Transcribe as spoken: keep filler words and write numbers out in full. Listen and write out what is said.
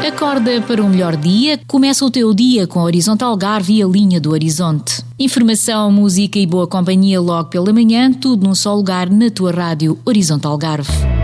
Acorda para um melhor dia, começa o teu dia com a Horizonte Algarve e a linha do horizonte. Informação, música e boa companhia logo pela manhã, tudo num só lugar na tua rádio Horizonte Algarve.